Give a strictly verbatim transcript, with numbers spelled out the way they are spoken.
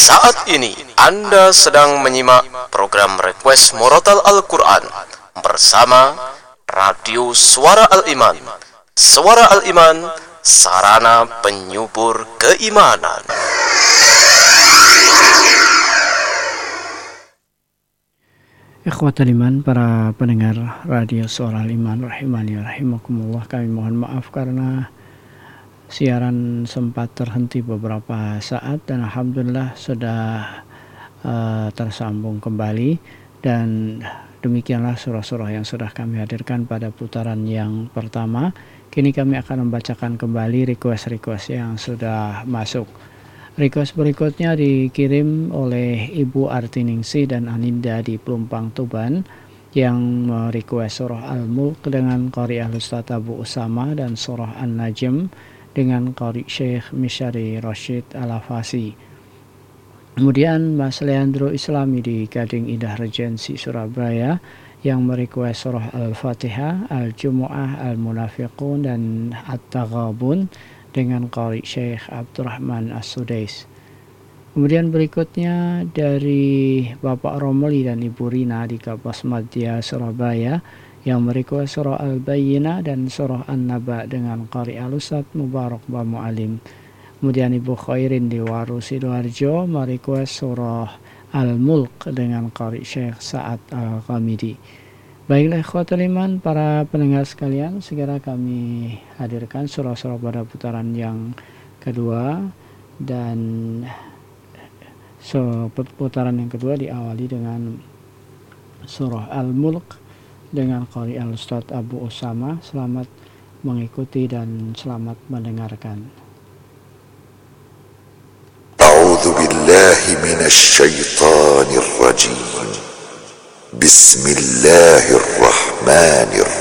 Saat ini Anda sedang menyimak program Request Murotal Al-Quran bersama Radio Suara Al-Iman. Suara Al-Iman, sarana penyubur keimanan. Ikhwatal iman, para pendengar Radio Suara Al-Iman rahimani rahimakumullah, kami mohon maaf karena siaran sempat terhenti beberapa saat dan alhamdulillah sudah uh, tersambung kembali, dan demikianlah surah-surah yang sudah kami hadirkan pada putaran yang pertama. Kini kami akan membacakan kembali request-request yang sudah masuk. Request berikutnya dikirim oleh Ibu Artiningsi dan Aninda di Pelumpang, Tuban, yang merequest surah Al-Mulk dengan Qari Al-Ustaz Abu Usama dan surah An-Najm dengan Qari Syekh Misyari Rashid Al-Afasi. Kemudian Mas Leandro Islami di Gading Indah Regensi, Surabaya, yang merequest surah Al-Fatihah, Al-Jumu'ah, Al-Munafiqun dan At-Taghabun dengan Qari Syekh Abdurrahman As-Sudais. Kemudian berikutnya dari Bapak Romli dan Ibu Rina di Kapas Madya, Surabaya, yang merequest surah Al-Bayyinah dan surah An-Naba dengan Qari Al-Ustaz Mubarak Bamu Alim. Kemudian Ibu Khairin di Waru Sidoarjo merequest surah Al-Mulk dengan Qari Syekh Sa'ad Al-Ghamidi. Baiklah ikhwatul iman, para pendengar sekalian, segera kami hadirkan surah-surah pada putaran yang kedua, dan so, putaran yang kedua diawali dengan surah Al-Mulk dengan Qari Al-Ustaz Abu Usama. Selamat mengikuti dan selamat mendengarkan. A'udzu billahi minasy syaithanir rajim. Bismillahirrahmanirrahim.